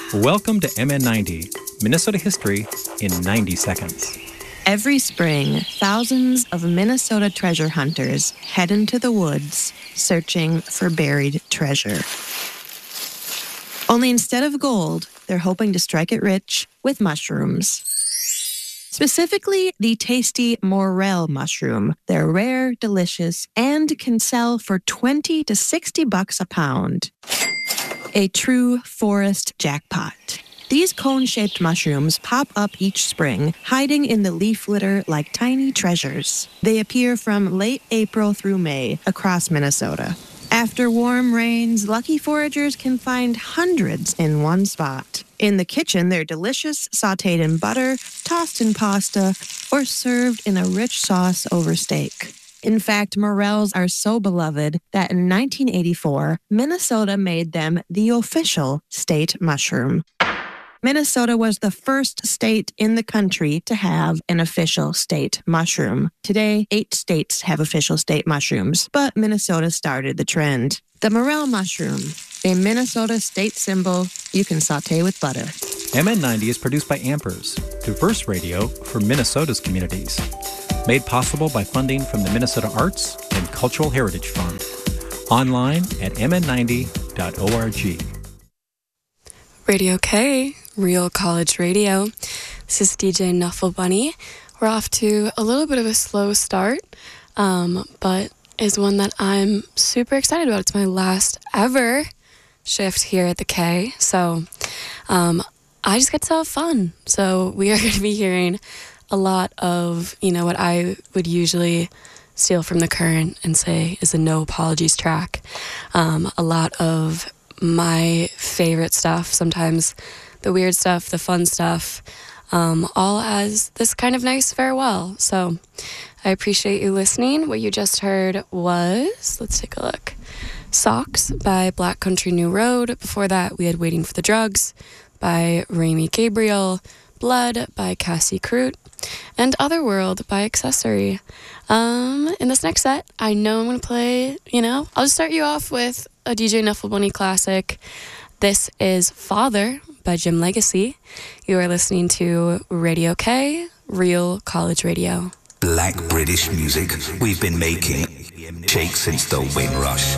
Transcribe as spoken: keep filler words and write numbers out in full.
Welcome to M N ninety, Minnesota History in ninety seconds. Every spring, thousands of Minnesota treasure hunters head into the woods searching for buried treasure. Only instead of gold, they're hoping to strike it rich with mushrooms. Specifically, the tasty morel mushroom. They're rare, delicious, and can sell for twenty to sixty bucks a pound. A true forest jackpot. These cone-shaped mushrooms pop up each spring, hiding in the leaf litter like tiny treasures. They appear from late April through May across Minnesota. After warm rains, lucky foragers can find hundreds in one spot. In the kitchen, they're delicious, sautéed in butter, tossed in pasta, or served in a rich sauce over steak. In fact, morels are so beloved that in nineteen eighty-four, Minnesota made them the official state mushroom. Minnesota was the first state in the country to have an official state mushroom. Today, eight states have official state mushrooms, but Minnesota started the trend. The morel mushroom, a Minnesota state symbol you can sauté with butter. M N ninety is produced by Ampers, diverse radio for Minnesota's communities. Made possible by funding from the Minnesota Arts and Cultural Heritage Fund. Online at m n ninety dot org. Radio K, Real College Radio. This is D J Nuffle Bunny. We're off to a little bit of a slow start, um, but is one that I'm super excited about. It's my last ever shift here at the K, so um, I just get to have fun. So we are going to be hearing a lot of, you know, what I would usually steal from The Current and say is a no apologies track. Um, a lot of my favorite stuff, sometimes the weird stuff, the fun stuff, um, all as this kind of nice farewell. So I appreciate you listening. What you just heard was, let's take a look, Socks by Black Country New Road. Before that, we had Waiting for the Drugs by Rami Gabriel, Blood by Cassie Crute, and Otherworld by Accessory. Um, in this next set, I know I'm going to play, you know, I'll just start you off with a D J Nuffle Bunny classic. This is Father by Jim Legacy. You are listening to Radio K, Real College Radio. Black British music we've been making shake since the Windrush.